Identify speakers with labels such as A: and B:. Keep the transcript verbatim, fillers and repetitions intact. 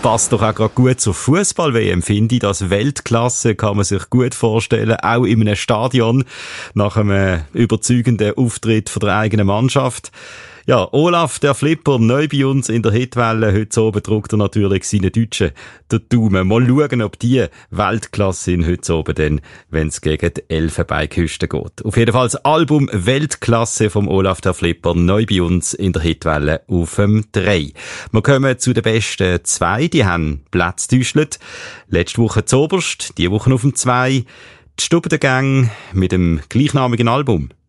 A: passt doch auch gerade gut zur Fußball-W M, finde ich. Das Weltklasse kann man sich gut vorstellen, auch in einem Stadion, nach einem überzeugenden Auftritt von der eigenen Mannschaft. Ja, Olaf, der Flipper, neu bei uns in der Hitwelle. Heute oben drückt er natürlich seinen Deutschen den Daumen. Mal schauen, ob die Weltklasse sind heute oben dann, wenn es gegen die Elfenbeinküste geht. Auf jeden Fall das Album Weltklasse vom Olaf, der Flipper, neu bei uns in der Hitwelle auf dem drei. Wir kommen zu den besten zwei. Die haben Platz getäuscht. Letzte Woche zuoberst, diese Woche auf dem zwei. Die Stubbengang mit dem gleichnamigen Album.